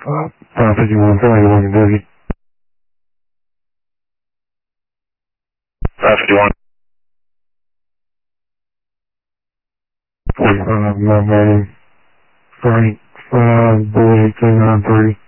551, somebody looking busy. 551. 45, not ready. Frank, 5, Boy, 293.